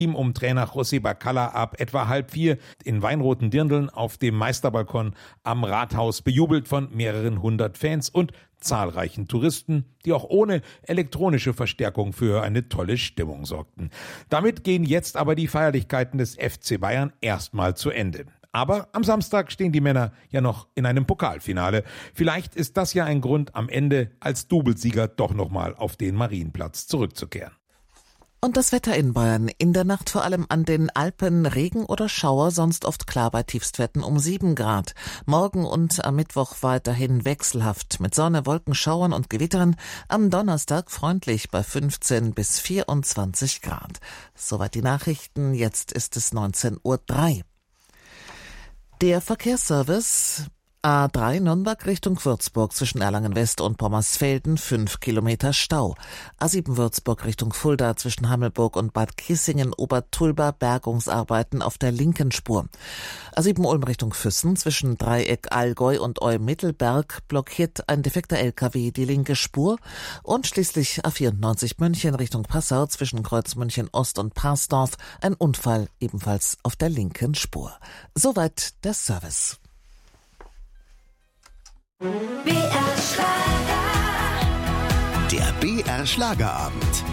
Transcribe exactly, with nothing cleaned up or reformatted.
Ihm um Trainer José Bacalla ab etwa halb vier in weinroten Dirndln auf dem Meisterbalkon am Rathaus, bejubelt von mehreren hundert Fans und zahlreichen Touristen, die auch ohne elektronische Verstärkung für eine tolle Stimmung sorgten. Damit gehen jetzt aber die Feierlichkeiten des F C Bayern erstmal zu Ende. Aber am Samstag stehen die Männer ja noch in einem Pokalfinale. Vielleicht ist das ja ein Grund, am Ende als Doublesieger doch nochmal auf den Marienplatz zurückzukehren. Und das Wetter in Bayern. In der Nacht vor allem an den Alpen Regen oder Schauer, sonst oft klar bei Tiefstwerten um sieben Grad. Morgen und am Mittwoch weiterhin wechselhaft mit Sonne, Wolken, Schauern und Gewittern. Am Donnerstag freundlich bei fünfzehn bis vierundzwanzig Grad. Soweit die Nachrichten. Jetzt ist es neunzehn Uhr drei. Der Verkehrsservice A drei Nürnberg Richtung Würzburg zwischen Erlangen-West und Pommersfelden fünf Kilometer Stau. A sieben Würzburg Richtung Fulda zwischen Hammelburg und Bad Kissingen Obertulba Bergungsarbeiten auf der linken Spur. A sieben Ulm Richtung Füssen zwischen Dreieck Allgäu und Eumittelberg blockiert ein defekter L K W die linke Spur. Und schließlich A vierundneunzig München Richtung Passau zwischen Kreuz München Ost und Parsdorf ein Unfall ebenfalls auf der linken Spur. Soweit der Service. B R Schlager. Der B R Schlagerabend.